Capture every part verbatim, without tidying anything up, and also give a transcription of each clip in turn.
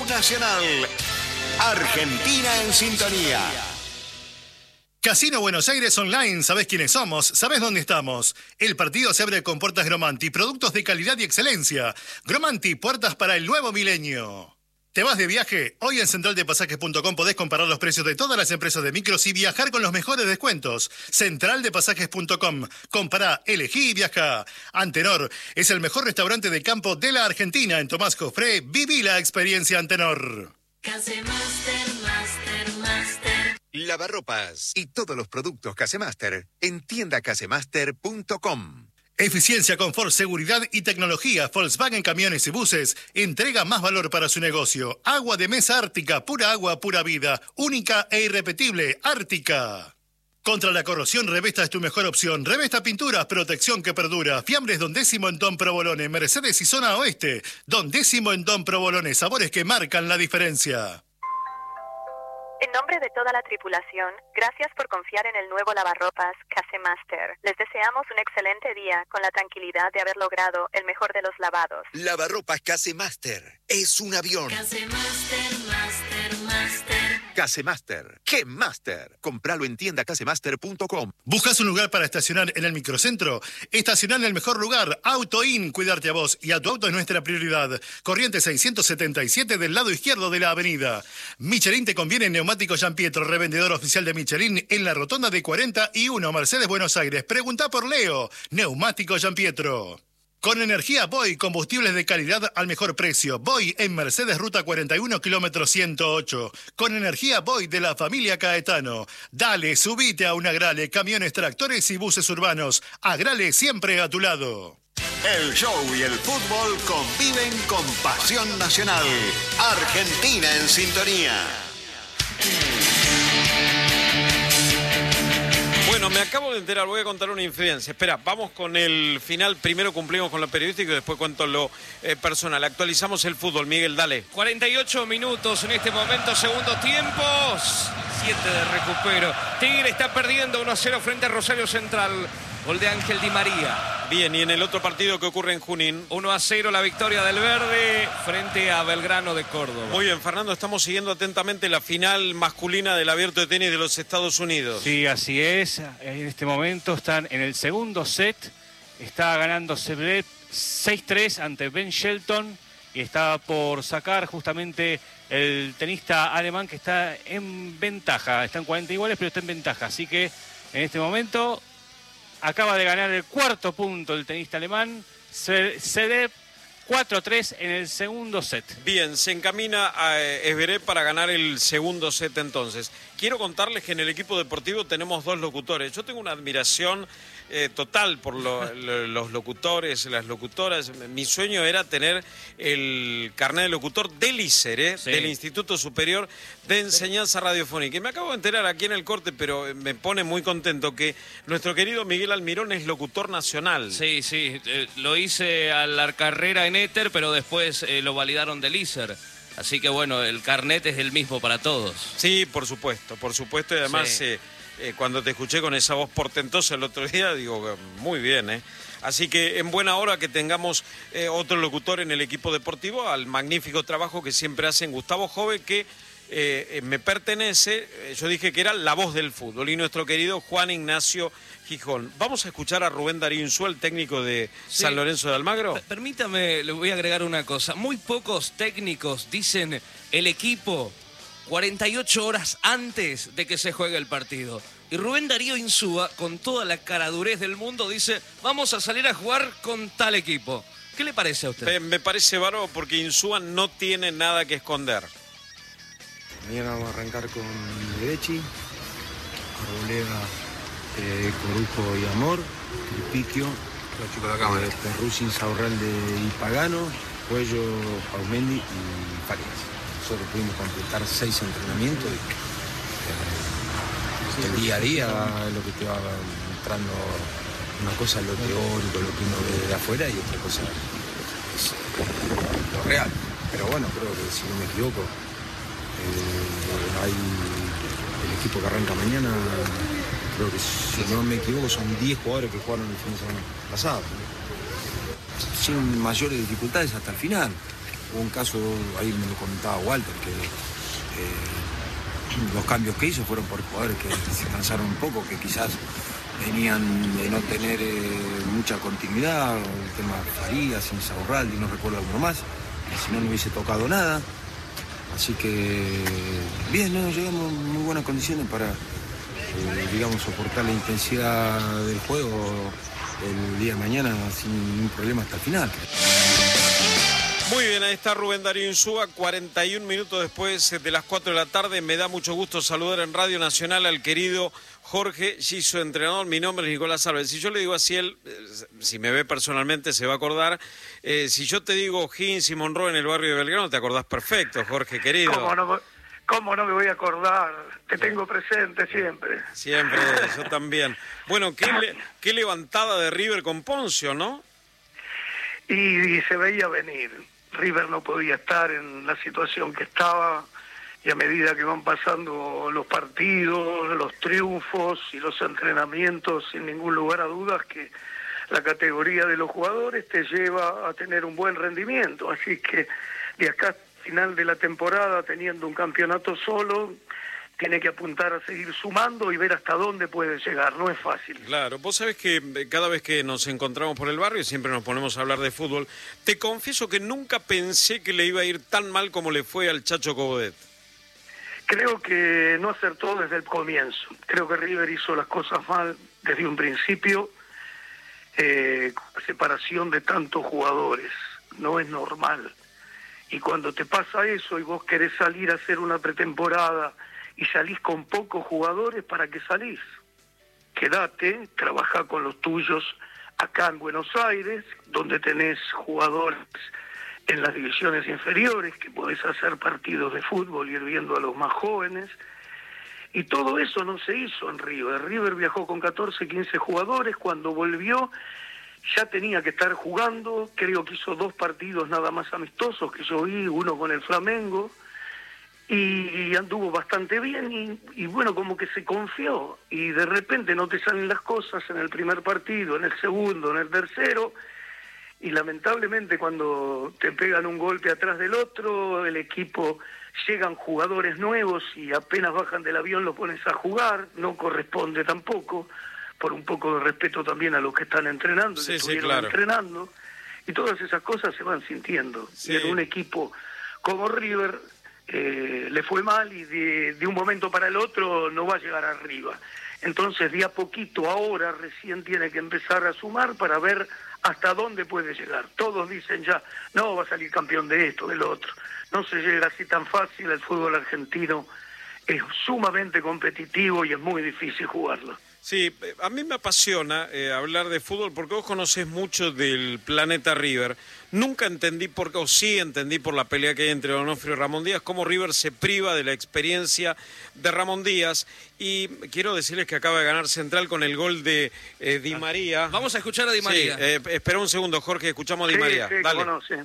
Nacional. Argentina en sintonía. Casino Buenos Aires Online, ¿sabés quiénes somos? ¿Sabés dónde estamos? El partido se abre con puertas Gromanti, productos de calidad y excelencia. Gromanti, puertas para el nuevo milenio. ¿Te vas de viaje? Hoy en central de pasajes punto com podés comparar los precios de todas las empresas de micros y viajar con los mejores descuentos. central de pasajes punto com. Compará, elegí y viajá. Antenor es el mejor restaurante de campo de la Argentina. En Tomás Jofré, viví la experiencia Antenor. Casemaster, Master, Master. Lavarropas y todos los productos Casemaster en tienda casemaster punto com. Eficiencia, confort, seguridad y tecnología. Volkswagen Camiones y Buses entrega más valor para su negocio. Agua de mesa Ártica, pura agua, pura vida. Única e irrepetible, Ártica. Contra la corrosión, Revesta es tu mejor opción. Revesta Pinturas, protección que perdura. Fiambres Don Décimo en Don Provolone, Mercedes y Zona Oeste. Don Décimo en Don Provolone, sabores que marcan la diferencia. En nombre de toda la tripulación, gracias por confiar en el nuevo lavarropas Casemaster. Les deseamos un excelente día con la tranquilidad de haber logrado el mejor de los lavados. Lavarropas Casemaster es un avión. Casemaster, Master, Master. Casemaster, ¡qué Master! Compralo en tienda casemaster punto com. ¿Buscas un lugar para estacionar en el microcentro? Estacionar en el mejor lugar, AutoIn. Cuidarte a vos y a tu auto es nuestra prioridad. Corriente seiscientos setenta y siete del lado izquierdo de la avenida. Michelin te conviene Neumático Giampietro, revendedor oficial de Michelin en la rotonda de cuarenta y uno, Mercedes, Buenos Aires. Preguntá por Leo. Neumático Giampietro. Con energía Boy, combustibles de calidad al mejor precio. Boy en Mercedes, ruta cuarenta y uno, kilómetro ciento ocho. Con energía Boy de la familia Caetano. Dale, subite a un Agrale, camiones, tractores y buses urbanos. Agrale siempre a tu lado. El show y el fútbol conviven con pasión nacional. Argentina en sintonía. Bueno, me acabo de enterar, voy a contar una infidencia. Espera, vamos con el final. Primero cumplimos con lo periodístico y después cuento lo eh, personal. Actualizamos el fútbol. Miguel, dale. cuarenta y ocho minutos en este momento, segundo tiempo. siete de recupero. Tigre está perdiendo uno a cero frente a Rosario Central. Gol de Ángel Di María. Bien, y en el otro partido que ocurre en Junín. uno a cero la victoria del Verde frente a Belgrano de Córdoba. Muy bien, Fernando, estamos siguiendo atentamente la final masculina del Abierto de Tenis de los Estados Unidos. Sí, así es. En este momento están en el segundo set. Está ganando Zverev seis tres ante Ben Shelton. Y está por sacar justamente el tenista alemán que está en ventaja. Están cuarenta iguales, pero está en ventaja. Así que en este momento acaba de ganar el cuarto punto el tenista alemán. Zverev cuatro tres en el segundo set. Bien, se encamina a Zverev para ganar el segundo set entonces. Quiero contarles que en el equipo deportivo tenemos dos locutores. Yo tengo una admiración eh, total por lo, lo, los locutores, las locutoras. Mi sueño era tener el carnet de locutor del I S E R, ¿eh? Sí. Del Instituto Superior de Enseñanza Radiofónica. Y me acabo de enterar aquí en el corte, pero me pone muy contento que nuestro querido Miguel Almirón es locutor nacional. Sí, sí, eh, lo hice a la carrera en éter, pero después eh, lo validaron del I S E R. Así que bueno, el carnet es el mismo para todos. Sí, por supuesto, por supuesto. Y además, sí. eh, eh, cuando te escuché con esa voz portentosa el otro día, digo, muy bien, ¿eh? Así que en buena hora que tengamos eh, otro locutor en el equipo deportivo, al magnífico trabajo que siempre hacen Gustavo Jove, que eh, me pertenece, eh, yo dije que era la voz del fútbol, y nuestro querido Juan Ignacio Gijón. Vamos a escuchar a Rubén Darío Insúa, el técnico de sí. San Lorenzo de Almagro. P- permítame, le voy a agregar una cosa. Muy pocos técnicos dicen el equipo cuarenta y ocho horas antes de que se juegue el partido. Y Rubén Darío Insúa, con toda la caradurez del mundo, dice, vamos a salir a jugar con tal equipo. ¿Qué le parece a usted? Me, me parece bárbaro porque Insúa no tiene nada que esconder. Mañana vamos a arrancar con Derechi, Arboleda, eh, Corujo y Amor, Tripiquio, eh, Perrucci, Saurralde y Pagano, Cuello, Paumendi y Farías. Nosotros pudimos completar seis entrenamientos y eh, el día a día lo que te va entrando, una cosa es lo teórico, lo que uno ve de afuera, y otra cosa es lo real. Pero bueno, creo que si no me equivoco, Eh, hay el equipo que arranca mañana, creo que si no me equivoco son diez jugadores que jugaron el fin de semana pasado, sin mayores dificultades hasta el final. hubo un caso, ahí me lo comentaba Walter, que eh, los cambios que hizo fueron por jugadores que se cansaron un poco, que quizás venían de no tener eh, mucha continuidad, el tema Farías, Insaurralde, no recuerdo alguno más, y si no, no hubiese tocado nada. Así que, bien, ¿no? Llegamos en muy buenas condiciones para, eh, digamos, soportar la intensidad del juego el día de mañana sin ningún problema hasta el final. Muy bien, ahí está Rubén Darío Insúa, cuarenta y un minutos después de las cuatro de la tarde. Me da mucho gusto saludar en Radio Nacional al querido Jorge Giso, entrenador. Mi nombre es Nicolás Álvarez. Si yo le digo así, él, si me ve personalmente, se va a acordar. Eh, si yo te digo O'Higgins y Monroe en el barrio de Belgrano, te acordás perfecto, Jorge, querido. ¿Cómo no, cómo no me voy a acordar? Te tengo presente siempre. Siempre, yo también. Bueno, qué, le, qué levantada de River con Poncio, ¿no? Y, y se veía venir. River no podía estar en la situación que estaba, y a medida que van pasando los partidos, los triunfos y los entrenamientos, sin ningún lugar a dudas que la categoría de los jugadores te lleva a tener un buen rendimiento. Así que de acá al final de la temporada, teniendo un campeonato solo, tiene que apuntar a seguir sumando y ver hasta dónde puede llegar. No es fácil. Claro, vos sabés que cada vez que nos encontramos por el barrio siempre nos ponemos a hablar de fútbol. Te confieso que nunca pensé que le iba a ir tan mal como le fue al Chacho Cobodet. Creo que no acertó desde el comienzo. Creo que River hizo las cosas mal desde un principio. Eh, separación de tantos jugadores no es normal. Y cuando te pasa eso y vos querés salir a hacer una pretemporada y salís con pocos jugadores, ¿para qué salís? Quédate, trabajá con los tuyos acá en Buenos Aires, donde tenés jugadores en las divisiones inferiores, que podés hacer partidos de fútbol y ir viendo a los más jóvenes. Y todo eso no se hizo en River. River viajó con catorce, quince jugadores, cuando volvió ya tenía que estar jugando. Creo que hizo dos partidos nada más amistosos que yo vi, uno con el Flamengo, y anduvo bastante bien y, y bueno, como que se confió y de repente no te salen las cosas en el primer partido, en el segundo, en el tercero, y lamentablemente cuando te pegan un golpe atrás del otro, el equipo, llegan jugadores nuevos y apenas bajan del avión lo pones a jugar, no corresponde tampoco, por un poco de respeto también a los que están entrenando, sí, que sí, estuvieron claro. entrenando, y todas esas cosas se van sintiendo. Sí. Y en un equipo como River eh, le fue mal y de, de un momento para el otro no va a llegar arriba. Entonces de a poquito ahora recién tiene que empezar a sumar para ver hasta dónde puede llegar. Todos dicen ya, no, va a salir campeón de esto, del otro. No se llega así tan fácil. El fútbol argentino es sumamente competitivo y es muy difícil jugarlo. Sí, a mí me apasiona eh, hablar de fútbol porque vos conocés mucho del planeta River. Nunca entendí por qué, o sí entendí por la pelea que hay entre Donofrio y Ramón Díaz, cómo River se priva de la experiencia de Ramón Díaz. Y quiero decirles que acaba de ganar Central con el gol de eh, Di María. Vamos a escuchar a Di María. Sí, eh, espera un segundo, Jorge, escuchamos a Di Sí, María. sí, Dale. cómo no, sí.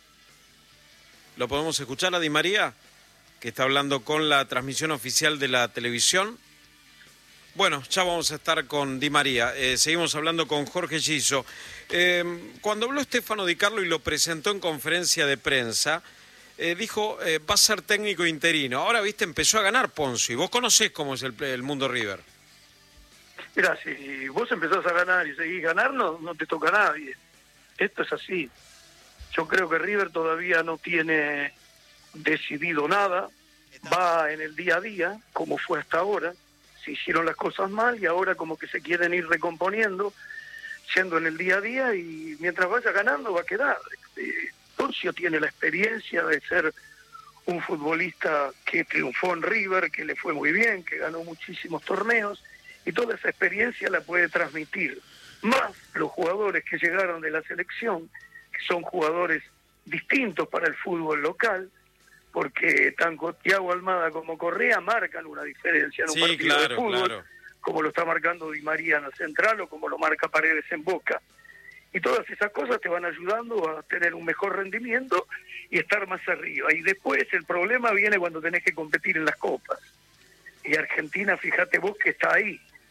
¿Lo podemos escuchar a Di María? Que está hablando con la transmisión oficial de la televisión. Bueno, ya vamos a estar con Di María. Eh, seguimos hablando con Jorge Giso. Eh, cuando habló Stefano Di Carlo y lo presentó en conferencia de prensa, eh, dijo, eh, va a ser técnico interino. Ahora, viste, empezó a ganar Poncio. Y vos conocés cómo es el, el mundo River. Mira, si vos empezás a ganar y seguís ganando, no te toca a nadie. Esto es así. Yo creo que River todavía no tiene decidido nada. Va en el día a día, como fue hasta ahora. Se hicieron las cosas mal y ahora como que se quieren ir recomponiendo, yendo en el día a día, y mientras vaya ganando va a quedar. Eh, Poncio tiene la experiencia de ser un futbolista que triunfó en River, que le fue muy bien, que ganó muchísimos torneos, y toda esa experiencia la puede transmitir. Más los jugadores que llegaron de la selección, que son jugadores distintos para el fútbol local, porque tanto Thiago Almada como Correa marcan una diferencia en un Sí, partido claro, de fútbol, claro. como lo está marcando Di María en la Central o como lo marca Paredes en Boca. Y todas esas cosas te van ayudando a tener un mejor rendimiento y estar más arriba. Y después el problema viene cuando tenés que competir en las copas. Y Argentina, fíjate vos que está ahí.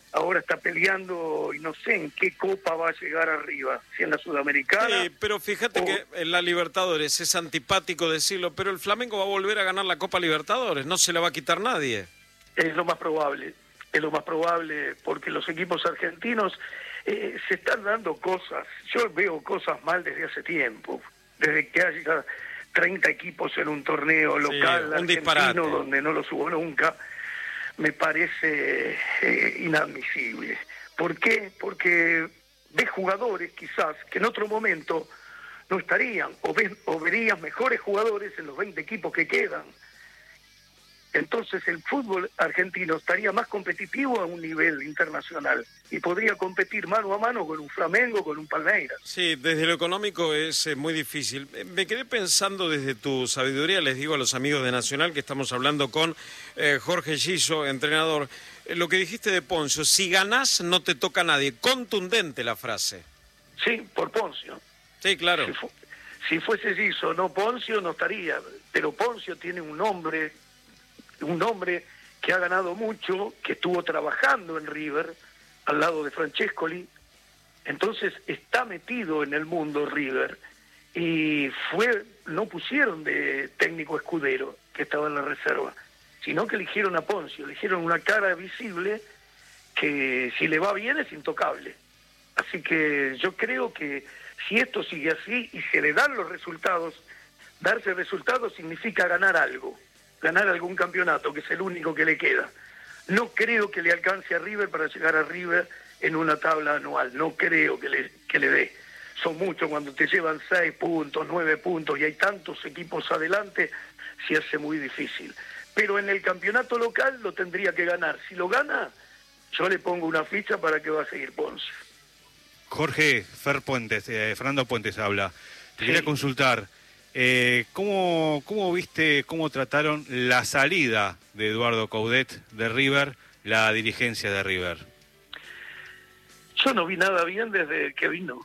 ahora está peleando y no sé en qué copa va a llegar arriba, si en la Sudamericana. Sí, pero fíjate o... que en la Libertadores es antipático decirlo, pero el Flamengo va a volver a ganar la Copa Libertadores, no se la va a quitar nadie. Es lo más probable, es lo más probable, porque los equipos argentinos eh, se están dando cosas. Yo veo cosas mal desde hace tiempo, desde que haya treinta equipos en un torneo local Sí, un argentino disparate. donde no los hubo nunca. Me parece eh, inadmisible. ¿Por qué? Porque ves jugadores quizás que en otro momento no estarían, o, ves, o verías mejores jugadores en los veinte equipos que quedan. Entonces el fútbol argentino estaría más competitivo a un nivel internacional y podría competir mano a mano con un Flamengo, con un Palmeiras. Sí, desde lo económico es eh, muy difícil. Eh, Me quedé pensando desde tu sabiduría, les digo a los amigos de Nacional que estamos hablando con eh, Jorge Giso, entrenador, eh, lo que dijiste de Poncio, si ganás no te toca a nadie, contundente la frase. Sí, por Poncio. Sí, claro. Si, fu si fuese Giso, no Poncio, no estaría, pero Poncio tiene un nombre, un hombre que ha ganado mucho, que estuvo trabajando en River, al lado de Francescoli, entonces está metido en el mundo River, y fue, no pusieron de técnico escudero, que estaba en la reserva, sino que eligieron a Poncio, eligieron una cara visible, que si le va bien es intocable. Así que yo creo que si esto sigue así, y se le dan los resultados, darse resultados significa ganar algo, ganar algún campeonato, que es el único que le queda. No creo que le alcance a River para llegar a River en una tabla anual, no creo que le, que le dé. Son muchos cuando te llevan seis puntos, nueve puntos y hay tantos equipos adelante, se hace muy difícil. Pero en el campeonato local lo tendría que ganar. Si lo gana, yo le pongo una ficha para que va a seguir Ponce. Jorge, Fer Puentes, eh, Fernando Puentes habla. Te Sí. quería consultar, eh, ¿cómo, ¿cómo viste, cómo trataron la salida de Eduardo Coudet de River, la dirigencia de River? Yo no vi nada bien desde que vino.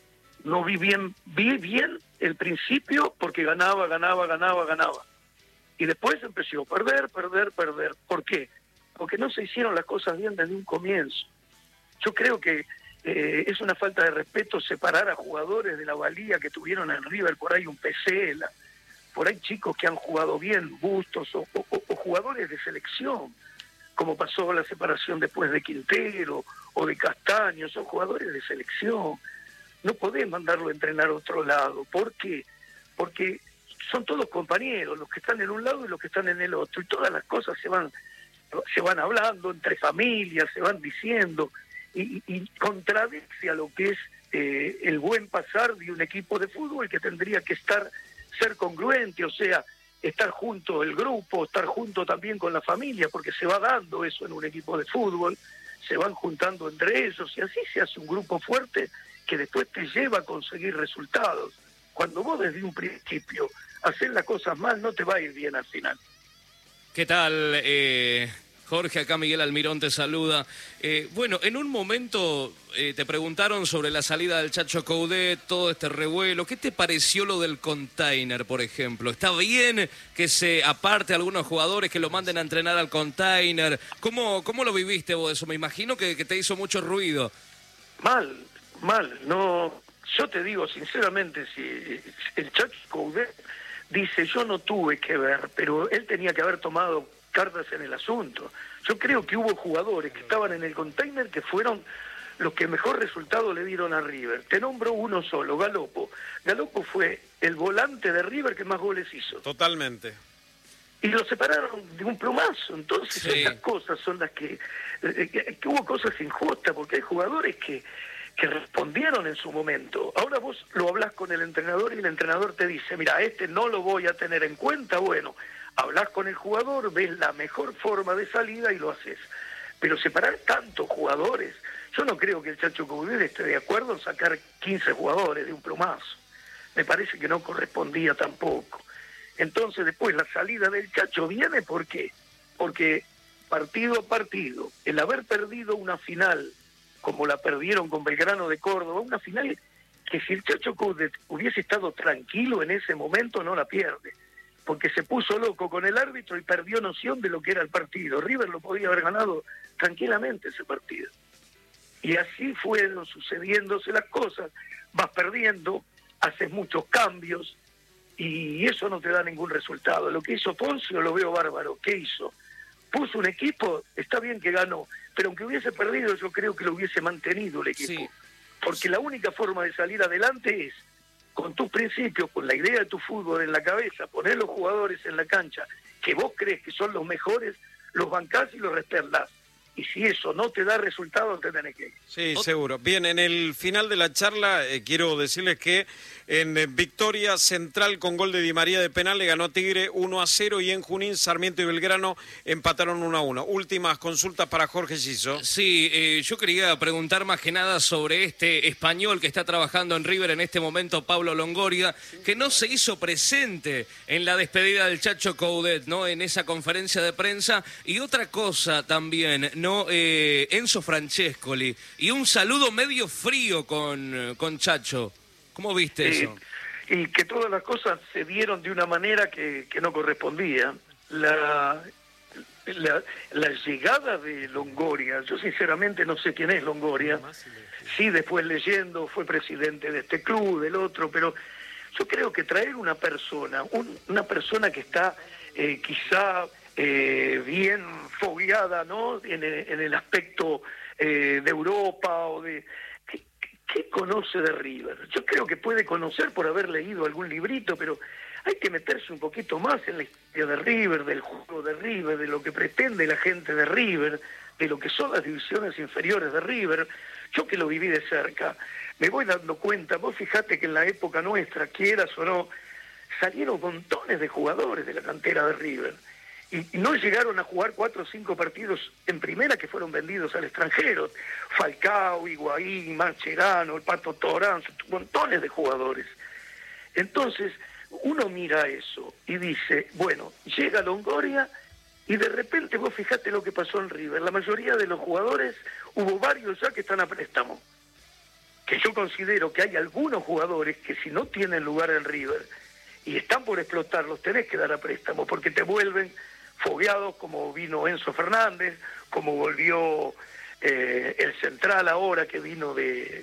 No vi bien, vi bien el principio porque ganaba, ganaba, ganaba, ganaba. Y después empezó a perder, perder, perder. ¿Por qué? Porque no se hicieron las cosas bien desde un comienzo. Yo creo que eh, es una falta de respeto separar a jugadores de la valía que tuvieron en River. Por ahí un Pesela, por ahí chicos que han jugado bien, Bustos, o, o, o jugadores de selección, como pasó la separación después de Quintero o de Castaño, son jugadores de selección. No podés mandarlo a entrenar a otro lado. ¿Por qué? Porque son todos compañeros, los que están en un lado y los que están en el otro, y todas las cosas se van, se van hablando entre familias, se van diciendo, y, y contradice a lo que es eh, el buen pasar de un equipo de fútbol que tendría que estar, ser congruente, o sea, estar junto el grupo, estar junto también con la familia, porque se va dando eso en un equipo de fútbol, se van juntando entre ellos, y así se hace un grupo fuerte que después te lleva a conseguir resultados. Cuando vos desde un principio haces las cosas mal, no te va a ir bien al final. ¿Qué tal, eh, Jorge? Acá Miguel Almirón te saluda. Eh, bueno, en un momento eh, te preguntaron sobre la salida del Chacho Coudet, todo este revuelo. ¿Qué te pareció lo del container, por ejemplo? ¿Está bien que se aparte algunos jugadores, que lo manden a entrenar al container? ¿Cómo, cómo lo viviste vos eso? Me imagino que, que te hizo mucho ruido. Mal, mal. No, yo te digo sinceramente, si el Chacho Coudet dice, yo no tuve que ver, pero él tenía que haber tomado cartas en el asunto. Yo creo que hubo jugadores que estaban en el container que fueron los que mejor resultado le dieron a River. Te nombro uno solo, Galopo. Galopo fue el volante de River que más goles hizo. Totalmente. Y lo separaron de un plumazo. Entonces Sí. esas cosas son las que, eh, que... que hubo cosas injustas, porque hay jugadores que... que respondieron en su momento. Ahora vos lo hablás con el entrenador y el entrenador te dice, mira, este no lo voy a tener en cuenta. Bueno, hablás con el jugador, ves la mejor forma de salida y lo haces. Pero separar tantos jugadores, yo no creo que el Chacho Coudet esté de acuerdo en sacar quince jugadores de un plumazo. Me parece que no correspondía tampoco. Entonces después la salida del Chacho viene, ¿por qué? Porque partido a partido, el haber perdido una final como la perdieron con Belgrano de Córdoba, una final que si el Chacho Coudet hubiese estado tranquilo en ese momento no la pierde. porque se puso loco con el árbitro y perdió noción de lo que era el partido. River lo podía haber ganado tranquilamente ese partido. Y así fueron sucediéndose las cosas, vas perdiendo, haces muchos cambios y eso no te da ningún resultado. Lo que hizo Poncio lo veo bárbaro. ¿Qué hizo? Puso un equipo, está bien que ganó, pero aunque hubiese perdido yo creo que lo hubiese mantenido el equipo. Sí. Porque la única forma de salir adelante es con tus principios, con la idea de tu fútbol en la cabeza, poner los jugadores en la cancha que vos crees que son los mejores, los bancás y los respaldás. Y si eso no te da resultado, te tenés que ir. Sí, seguro. Bien, en el final de la charla eh, quiero decirles que en eh, victoria Central con gol de Di María de penal le ganó a Tigre uno a cero y en Junín Sarmiento y Belgrano empataron uno a uno. Últimas consultas para Jorge Siso. Sí, eh, yo quería preguntar más que nada sobre este español que está trabajando en River en este momento, Pablo Longoria, que no se hizo presente en la despedida del Chacho Coudet, ¿no? En esa conferencia de prensa. Y otra cosa también, ¿no? Eh, Enzo Francescoli, y un saludo medio frío con, con Chacho. ¿Cómo viste Sí, eso? y que todas las cosas se dieron de una manera que, que no correspondía. La, la, la llegada de Longoria, yo sinceramente no sé quién es Longoria, sí después leyendo, fue presidente de este club, del otro, pero yo creo que traer una persona, un, una persona que está eh, quizá eh, bien fogueada, ¿no? En el, en el aspecto eh, de Europa o de... ¿qué, ¿Qué conoce de River? Yo creo que puede conocer por haber leído algún librito, pero hay que meterse un poquito más en la historia de River, del juego de River, de lo que pretende la gente de River, de lo que son las divisiones inferiores de River. Yo que lo viví de cerca, me voy dando cuenta, vos fijate que en la época nuestra, quieras o no, salieron montones de jugadores de la cantera de River. Y no llegaron a jugar cuatro o cinco partidos en primera que fueron vendidos al extranjero. Falcao, Higuaín, Mascherano, el Pato Torán, montones de jugadores. Entonces, uno mira eso y dice, bueno, llega Longoria y de repente vos fijate lo que pasó en River. La mayoría de los jugadores, hubo varios ya que están a préstamo. Que yo considero que hay algunos jugadores que si no tienen lugar en River y están por explotar, los tenés que dar a préstamo porque te vuelven fogueados, como vino Enzo Fernández, como volvió eh, el Central ahora que vino de,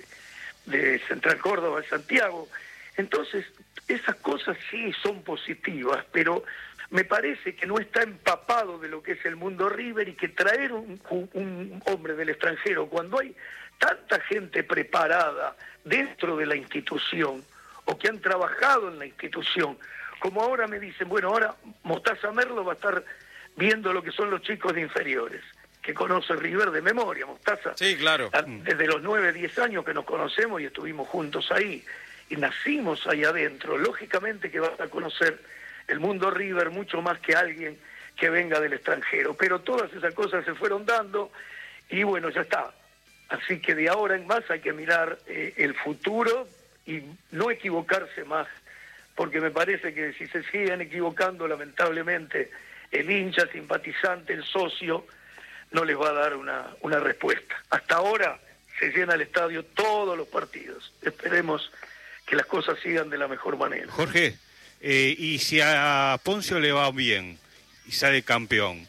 de Central Córdoba de Santiago. Entonces, esas cosas sí son positivas, pero me parece que no está empapado de lo que es el mundo River y que traer un, un hombre del extranjero cuando hay tanta gente preparada dentro de la institución o que han trabajado en la institución, como ahora me dicen, bueno, ahora Mostaza Merlo va a estar viendo lo que son los chicos de inferiores, que conoce River de memoria, Mostaza. Sí, claro. Desde los nueve, diez años que nos conocemos y estuvimos juntos ahí, y nacimos ahí adentro, lógicamente que vas a conocer el mundo River mucho más que alguien que venga del extranjero, pero todas esas cosas se fueron dando, y bueno, ya está. Así que de ahora en más hay que mirar eh, el futuro y no equivocarse más, porque me parece que si se siguen equivocando, lamentablemente, el hincha, simpatizante, el socio, no les va a dar una, una respuesta. Hasta ahora se llena el estadio todos los partidos. Esperemos que las cosas sigan de la mejor manera. Jorge, eh, y si a Poncio le va bien y sale campeón,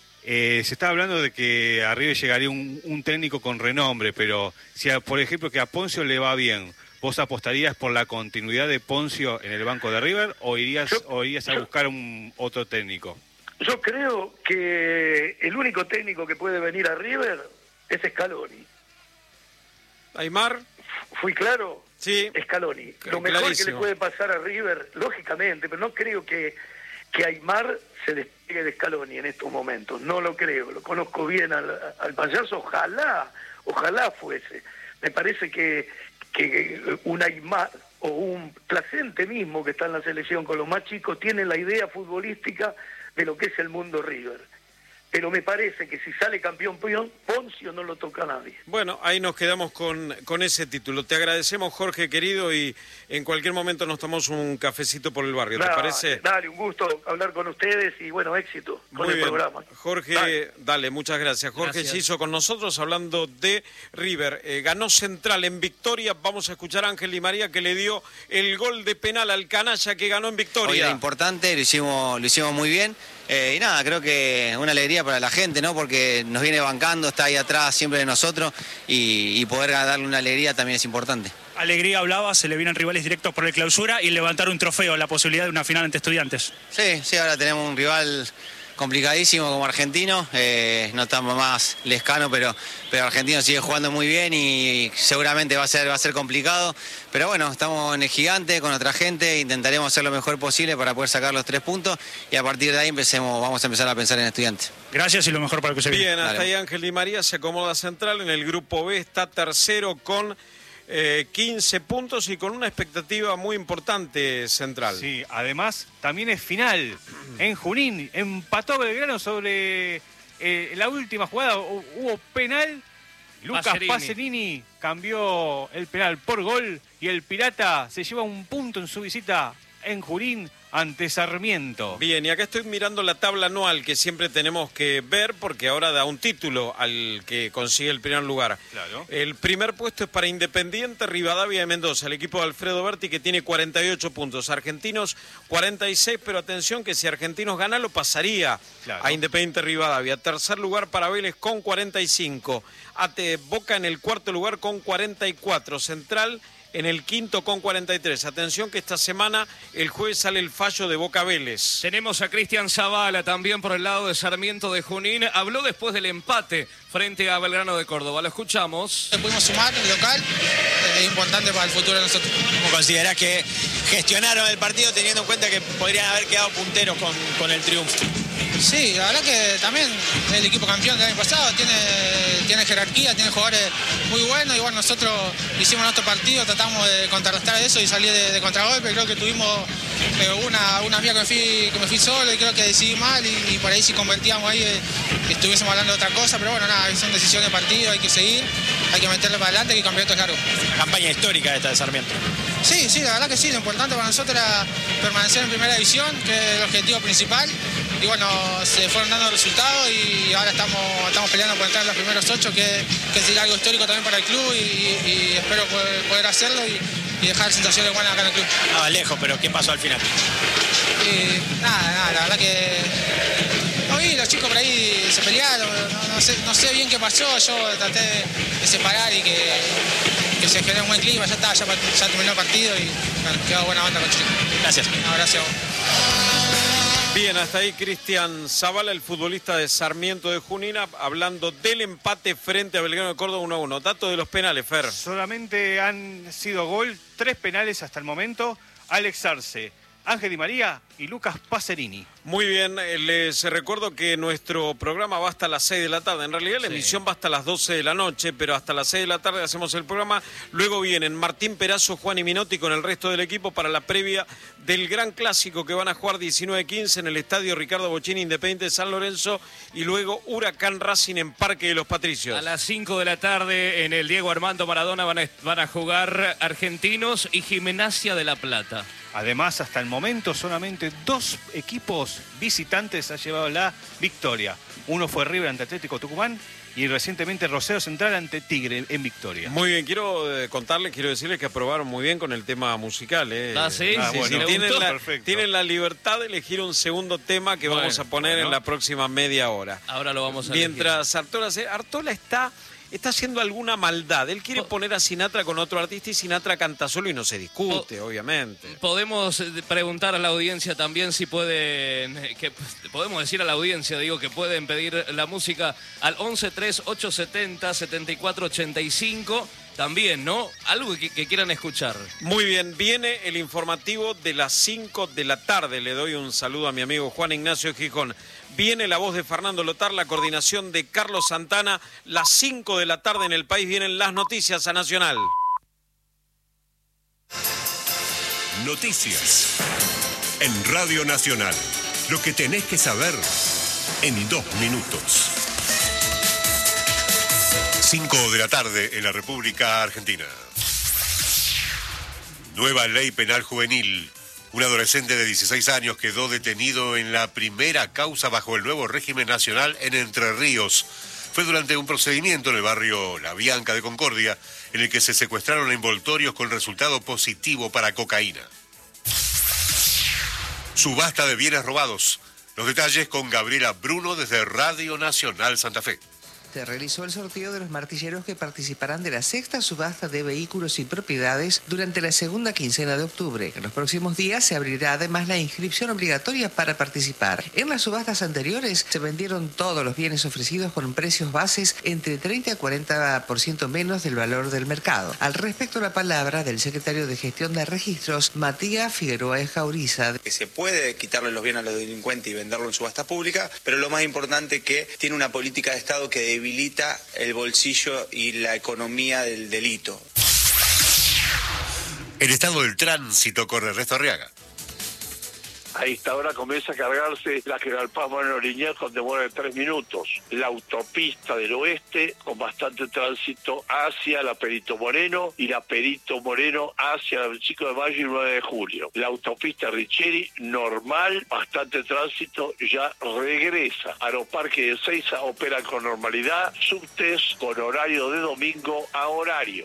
eh, se está hablando de que a River llegaría un, un técnico con renombre, pero si, a, por ejemplo, que a Poncio le va bien, ¿vos apostarías por la continuidad de Poncio en el banco de River o irías, yo, o irías a yo, buscar un otro técnico? Yo creo que el único técnico que puede venir a River es Scaloni. ¿Aymar? ¿Fui claro? Sí. Scaloni. Lo mejor Clarísimo. que le puede pasar a River, lógicamente, pero no creo que, que Aymar se despegue de Scaloni en estos momentos. No lo creo. Lo conozco bien al, al payaso. Ojalá, ojalá fuese. Me parece que, que un Aymar o un Placente mismo que está en la selección con los más chicos tiene la idea futbolística de lo que es el mundo River. pero me parece que si sale campeón Poncio no lo toca a nadie. Bueno, ahí nos quedamos con, con ese título. Te agradecemos, Jorge, querido, y en cualquier momento nos tomamos un cafecito por el barrio, ¿te Dale, parece? Dale, un gusto hablar con ustedes y bueno, éxito con Muy el bien. programa. Jorge, Dale. dale, muchas gracias. Jorge Gracias. Giso con nosotros hablando de River. Eh, ganó Central en Victoria. Vamos a escuchar a Ángel Di María que le dio el gol de penal al canalla que ganó en Hoy Victoria. era importante, lo hicimos, lo hicimos muy bien. Eh, y nada, creo que una alegría para la gente, ¿no? Porque nos viene bancando, está ahí atrás siempre de nosotros y, y poder darle una alegría también es importante. Alegría hablaba, se le vienen rivales directos por el Clausura y levantar un trofeo, la posibilidad de una final ante Estudiantes. Sí, sí, ahora tenemos un rival complicadísimo como Argentino, eh, no estamos más lescano, pero, pero Argentino sigue jugando muy bien y seguramente va a ser, va a ser complicado. Pero bueno, estamos en el Gigante con otra gente, intentaremos hacer lo mejor posible para poder sacar los tres puntos y a partir de ahí empecemos, vamos a empezar a pensar en Estudiantes. Gracias y lo mejor para el que se viene. Bien, hasta Dale. ahí Ángel Di María se acomoda Central. En el grupo B está tercero con eh, quince puntos y con una expectativa muy importante Central. Sí, además también es final en Junín. Empató Belgrano sobre eh, la última jugada. Hu- Hubo penal. Lucas Pacerini. Pacerini cambió el penal por gol y el Pirata se lleva un punto en su visita en Junín ante Sarmiento. Bien, y acá estoy mirando la tabla anual que siempre tenemos que ver porque ahora da un título al que consigue el primer lugar. Claro. El primer puesto es para Independiente Rivadavia de Mendoza, el equipo de Alfredo Berti que tiene cuarenta y ocho puntos, Argentinos cuarenta y seis, pero atención que si Argentinos gana lo pasaría Claro. a Independiente Rivadavia. Tercer lugar para Vélez con cuarenta y cinco, Ate Boca en el cuarto lugar con cuarenta y cuatro, Central en el quinto con cuarenta y tres. Atención que esta semana, el jueves, sale el fallo de Boca Vélez. Tenemos a Cristian Zavala también por el lado de Sarmiento de Junín. Habló después del empate frente a Belgrano de Córdoba. Lo escuchamos. Pudimos sumar el local, es importante para el futuro de nosotros. ¿Cómo considerás que gestionaron el partido teniendo en cuenta que podrían haber quedado punteros con, con el triunfo? Sí, la verdad que también el equipo campeón del año pasado tiene, tiene jerarquía, tiene jugadores muy buenos. Igual nosotros hicimos nuestro partido, tratamos de contrarrestar eso y salir de, de contragolpe. Creo que tuvimos eh, una, una mía que me, fui, que me fui solo y creo que decidí mal y, y por ahí si convertíamos ahí eh, estuviésemos hablando de otra cosa. Pero bueno, nada, son decisiones de partido, hay que seguir, hay que meterle para adelante y el campeonato es largo. Una campaña histórica esta de Sarmiento. Sí, sí, la verdad que sí, lo importante para nosotros era permanecer en primera división, que es el objetivo principal. Y bueno, se fueron dando resultados y ahora estamos, estamos peleando por entrar en los primeros ocho, que, que sería algo histórico también para el club y, y espero poder, poder hacerlo y, y dejar sensaciones buenas acá en el club. Estaba lejos, pero ¿qué pasó al final? Y nada, nada, la verdad que no vi, los chicos por ahí se pelearon, no, no sé, no sé bien qué pasó, yo traté de separar y que, que se genere un buen clima, ya está, ya, ya terminó el partido y bueno, quedó buena onda con los chicos. Gracias. No, gracias. Bien, hasta ahí Cristian Zavala, el futbolista de Sarmiento de Junín, hablando del empate frente a Belgrano de Córdoba uno a uno. Dato de los penales, Fer. Solamente han sido gol tres penales hasta el momento. Alex Arce, Ángel Di María y Lucas Pacerini. Muy bien, eh, les recuerdo que nuestro programa va hasta las seis de la tarde. En realidad la Sí. emisión va hasta las doce de la noche, pero hasta las seis de la tarde hacemos el programa. Luego vienen Martín Perazo, Juan y Minotti con el resto del equipo para la previa del gran clásico que van a jugar diecinueve quince en el estadio Ricardo Bochini, Independiente de San Lorenzo, y luego Huracán Racing en Parque de los Patricios. A las cinco de la tarde en el Diego Armando Maradona van a, van a jugar Argentinos y Gimnasia de La Plata. Además, hasta el momento solamente dos equipos visitantes han llevado la victoria. Uno fue River ante Atlético Tucumán y recientemente Rosario Central ante Tigre en Victoria. Muy bien, quiero eh, contarles, quiero decirles que aprobaron muy bien con el tema musical. Eh. Ah, ¿sí? Ah, Sí, bueno. sí, tienen, gustó? la, Perfecto. tienen la libertad de elegir un segundo tema que Bueno, vamos a poner bueno. en la próxima media hora. Ahora lo vamos a Mientras Artola, se- Artola está, está haciendo alguna maldad. Él quiere Po- poner a Sinatra con otro artista y Sinatra canta solo y no se discute, obviamente. Podemos eh, preguntar a la audiencia también si pueden, eh, que podemos decir a la audiencia, digo, que pueden pedir la música al once tres ocho setenta setenta y cuatro ochenta y cinco. También, ¿no? Algo que, que quieran escuchar. Muy bien, viene el informativo de las cinco de la tarde. Le doy un saludo a mi amigo Juan Ignacio Gijón. Viene la voz de Fernando Lotar, la coordinación de Carlos Santana. Las cinco de la tarde en el país vienen las noticias a Nacional. Noticias en Radio Nacional. Lo que tenés que saber en dos minutos. cinco de la tarde en la República Argentina. Nueva ley penal juvenil. Un adolescente de dieciséis años quedó detenido en la primera causa bajo el nuevo régimen nacional en Entre Ríos. Fue durante un procedimiento en el barrio La Bianca de Concordia, en el que se secuestraron envoltorios con resultado positivo para cocaína. Subasta de bienes robados. Los detalles con Gabriela Bruno desde Radio Nacional Santa Fe. Se realizó el sorteo de los martilleros que participarán de la sexta subasta de vehículos y propiedades durante la segunda quincena de octubre. En los próximos días se abrirá además la inscripción obligatoria para participar. En las subastas anteriores se vendieron todos los bienes ofrecidos con precios bases entre treinta y cuarenta por ciento menos del valor del mercado. Al respecto, la palabra del secretario de Gestión de Registros, Matías Figueroa Ejauriza. Que se puede quitarle los bienes a los delincuentes y venderlo en subasta pública, pero lo más importante que tiene una política de Estado que debilita el bolsillo y la economía del delito. El estado del tránsito corre Ernesto Arriaga. A esta hora comienza a cargarse la General Paz Moreno Liniers con demora de tres minutos. La autopista del oeste con bastante tránsito hacia la Perito Moreno y la Perito Moreno hacia el cinco de mayo y nueve de julio. La autopista Richeri normal, bastante tránsito, ya regresa. Aeroparque de Ezeiza opera con normalidad, subtes con horario de domingo a horario.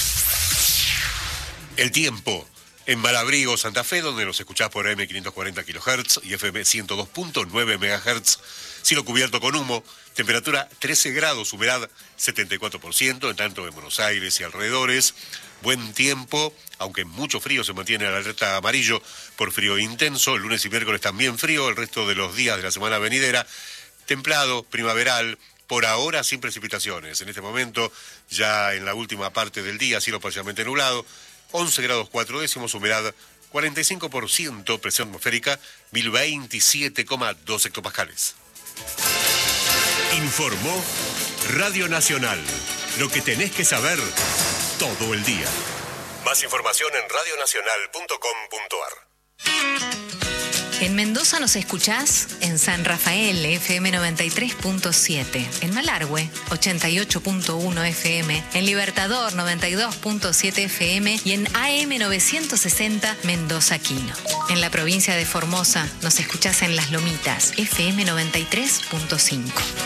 El tiempo. En Malabrigo, Santa Fe, donde nos escuchás por M quinientos cuarenta kilohertz y F M ciento dos punto nueve megahertz. Cielo cubierto con humo, temperatura trece grados, humedad setenta y cuatro por ciento, en tanto en Buenos Aires y alrededores. Buen tiempo, aunque mucho frío, se mantiene la alerta amarillo por frío intenso. El lunes y miércoles también frío, el resto de los días de la semana venidera. Templado, primaveral, por ahora sin precipitaciones. En este momento, ya en la última parte del día, cielo parcialmente nublado. once grados cuatro décimos, humedad cuarenta y cinco por ciento, presión atmosférica mil veintisiete coma dos hectopascales. Informó Radio Nacional. Lo que tenés que saber todo el día. Más información en radio nacional punto com punto a r. En Mendoza nos escuchás en San Rafael, F M noventa y tres punto siete. En Malargüe, ochenta y ocho punto uno F M. En Libertador, noventa y dos punto siete F M. Y en A M novecientos sesenta, Mendoza Quino. En la provincia de Formosa nos escuchás en Las Lomitas, F M noventa y tres punto cinco.